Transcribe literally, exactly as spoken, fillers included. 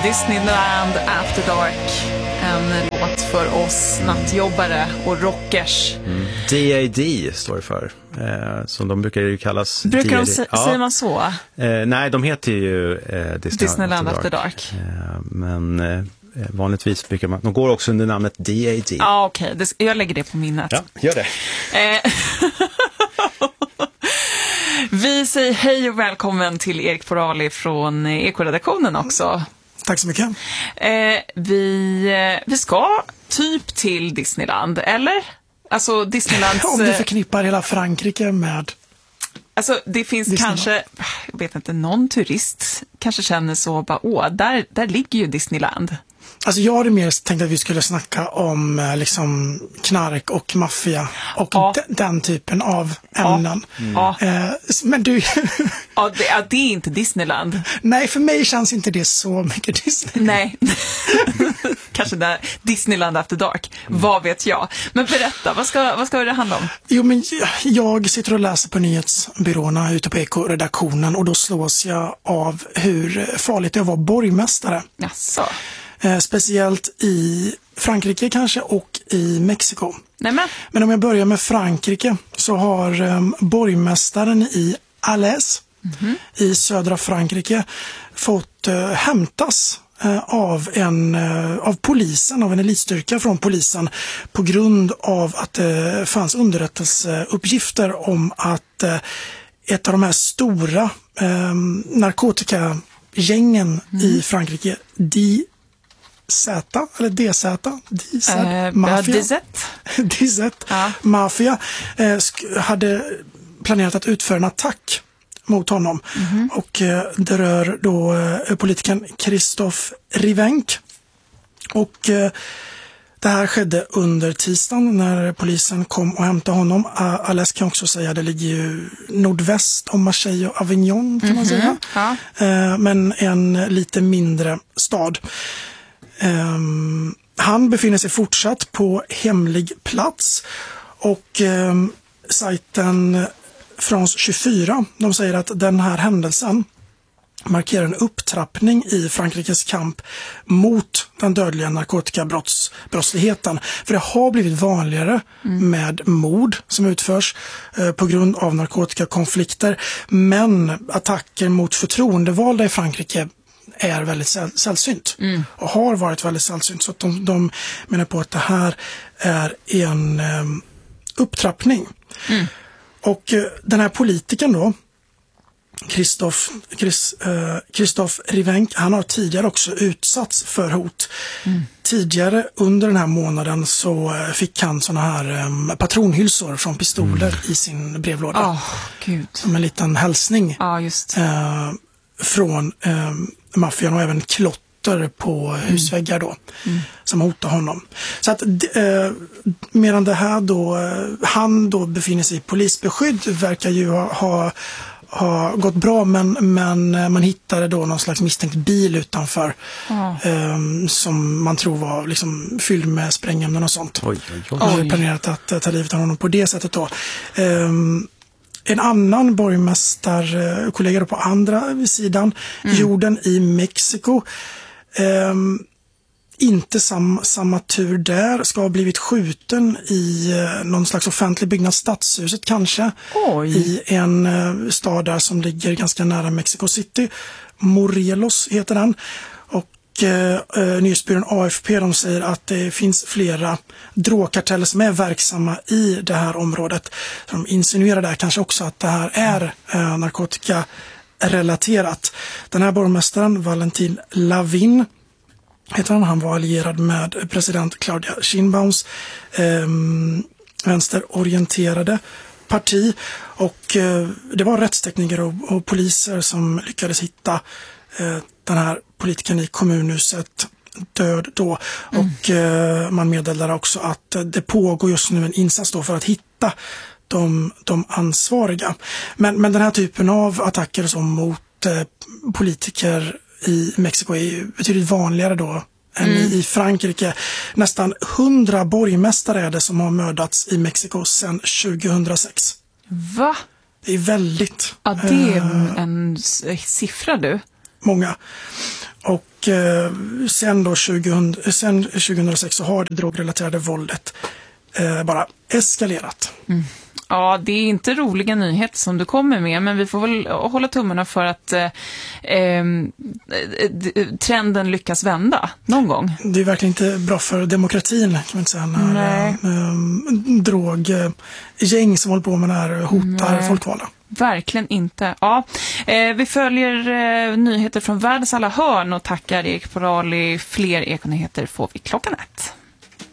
Disneyland After Dark. En låt för oss nattjobbare och rockers. Mm. D A D står det för. Eh, som de brukar ju kallas. Brukar D A D. de, ja. säger man så? Eh, nej, de heter ju eh, Disneyland, Disneyland After Dark. After Dark. Eh, men eh, vanligtvis brukar man... De går också under namnet D A D. Ja, okej. Okay. Jag lägger det på minnet. Ja, gör det. Eh, Vi säger hej och välkommen till Erik Porali från Ekoredaktionen också. Tack så mycket. Eh, vi, vi ska typ till Disneyland, eller? Alltså Disneylands... Om du förknippar hela Frankrike med... Alltså det finns Disneyland. kanske, jag vet inte, någon turist kanske känner så, bara, åh, där, där ligger ju Disneyland. Alltså jag hade mer tänkt att vi skulle snacka om eh, liksom knark och maffia och Ja. de, den typen av ämnen. Ja. Eh, men du, Ja, det, ja, det är inte Disneyland. nej, för mig känns inte det så mycket Disney. Nej, kanske där Disneyland After Dark, vad vet jag. Men berätta, vad ska, vad ska det handla om? Jo, men jag sitter och läser på nyhetsbyråerna ute på Ekoredaktionen och då slås jag av hur farligt det är att vara borgmästare. Jaså? Eh, speciellt i Frankrike kanske och i Mexiko. Nej men, Men om jag börjar med Frankrike så har um, borgmästaren i Alès mm-hmm. i södra Frankrike fått uh, hämtas uh, av, en, uh, av polisen, av en elitstyrka från polisen på grund av att det uh, fanns underrättelseuppgifter om att uh, ett av de här stora um, narkotikagängen mm. i Frankrike, D Z eller D Z, D Z, äh, Mafia. D Z. D Z, ja. Mafia, eh, sk- hade planerat att utföra en attack mot honom. Mm-hmm. Och eh, det rör då eh, politikern Christophe Rivenc. Och eh, det här skedde under tisdagen när polisen kom och hämtade honom. Uh, Alès kan också säga, det ligger ju nordväst om Marseille och Avignon kan man mm-hmm. säga. Ja. Eh, men en lite mindre stad. Um, han befinner sig fortsatt på hemlig plats och um, sajten France tjugofyra, de säger att den här händelsen markerar en upptrappning i Frankrikes kamp mot den dödliga narkotikabrottsligheten. För det har blivit vanligare mm. med mord som utförs eh, på grund av narkotikakonflikter, men attacker mot förtroendevalda i Frankrike är väldigt säll- sällsynt mm. och har varit väldigt sällsynt. Så att de, de menar på att det här är en um, upptrappning. Mm. Och uh, den här politikern då, Christophe, Chris, uh, Christophe Rivenc, han har tidigare också utsatts för hot. Mm. Tidigare under den här månaden så uh, fick han såna här um, patronhylsor från pistoler mm. i sin brevlåda. Oh, Gud. Som en liten hälsning. Ja, just. Uh, från um, maffian och även klotter på mm. husväggar då mm. som hotar honom. Så att eh, medan det här då eh, han då befinner sig i polisbeskydd verkar ju ha, ha, ha gått bra, men, men man hittade då någon slags misstänkt bil utanför mm. eh, som man tror var liksom fylld med sprängämnen och sånt. Oj, oj, oj. Man hade planerat att uh, ta livet av honom på det sättet då. Eh, En annan borgmästarkollega på andra sidan mm. jorden i Mexiko, eh, inte sam, samma tur där, ska ha blivit skjuten i eh, någon slags offentlig byggnad, stadshuset kanske, Oj. i en eh, stad där som ligger ganska nära Mexico City. Morelos heter den. Och eh, nyhetsbyrån A F P, de säger att det finns flera drogkarteller som är verksamma i det här området. De insinuerar där kanske också att det här är eh, narkotikarelaterat. Den här borgmästaren, Valentin Lavin, heter han. Han var allierad med president Claudia Sheinbaums eh, vänsterorienterade parti. Och eh, det var rättstekniker och, och poliser som lyckades hitta eh, den här politikern i kommunhuset död då. Mm. Och eh, man meddelar också att det pågår just nu en insats då för att hitta de, de ansvariga. Men, men den här typen av attacker som mot eh, politiker i Mexiko är ju betydligt vanligare då än mm. i Frankrike. Nästan hundra borgmästare är det som har mördats i Mexiko sedan tjugohundrasex. Va? Det är väldigt. Ja, det är en, en siffra du. många. Och eh, sen då tjugohundra, sen tjugohundrasex så har det drogrelaterade våldet eh, bara eskalerat. Mm. Ja, det är inte roliga nyheter som du kommer med, men vi får väl hålla tummarna för att eh, eh, trenden lyckas vända någon gång. Det är verkligen inte bra för demokratin, kan man inte säga, när eh, droggäng som håller på med det här hotar Nej. folkvalda. Verkligen inte. Ja, eh, vi följer eh, nyheter från världens alla hörn och tackar Erik Porali. Fler ekonyheter får vi klockan ett.